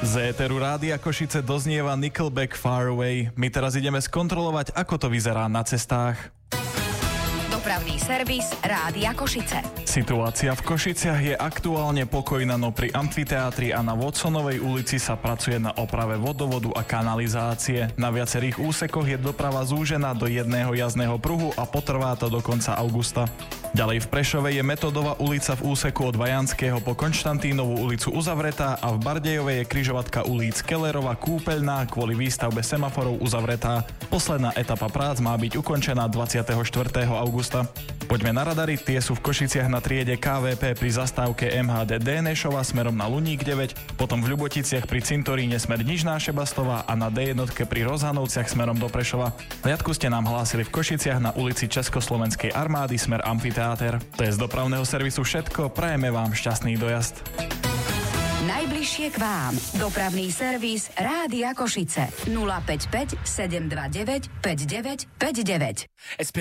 Z éteru Rádia Košice doznieva Nickelback Far Away. My teraz ideme skontrolovať, ako to vyzerá na cestách. Dopravný servis Rádia Košice. Situácia v Košiciach je aktuálne pokojná, no pri amfiteátri a na Watsonovej ulici sa pracuje na oprave vodovodu a kanalizácie. Na viacerých úsekoch je doprava zúžená do jedného jazdného pruhu a potrvá to do konca augusta. Ďalej v Prešove je Metodová ulica v úseku od Vajanského po Konštantínovú ulicu uzavretá a v Bardejove je križovatka ulic Kellerova Kúpeľná kvôli výstavbe semaforov uzavretá. Posledná etapa prác má byť ukončená 24. augusta. Poďme na radary, tie sú v Košiciach na triede KVP pri zastávke MHD Dénešova smerom na Luník 9, potom v Ľuboticiach pri cintoríne smer Nižná Šebastová a na D1 pri Rozhanovciach smerom do Prešova. Riadku ste nám hlásili v Košiciach na ulici Československej armády smer amfiteáter. To je z dopravného servisu všetko, prajeme vám šťastný dojazd. Najbližšie k vám. Dopravný servis Rádia Košice. 055 729 5959.